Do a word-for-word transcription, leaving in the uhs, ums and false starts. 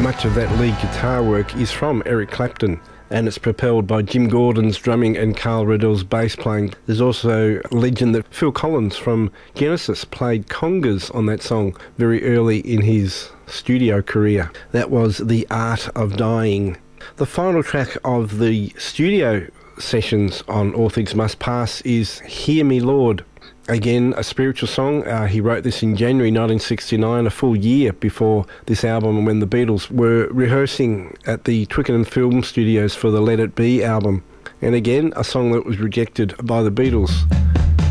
Much of that lead guitar work is from Eric Clapton, and it's propelled by Jim Gordon's drumming and Carl Riddell's bass playing. There's also legend that Phil Collins from Genesis played congas on that song very early in his studio career. That was The Art of Dying. The final track of the studio sessions on All Things Must Pass is Hear Me Lord. Again, a spiritual song. Uh, he wrote this in January nineteen sixty-nine, a full year before this album, when the Beatles were rehearsing at the Twickenham Film Studios for the Let It Be album. And again, a song that was rejected by the Beatles.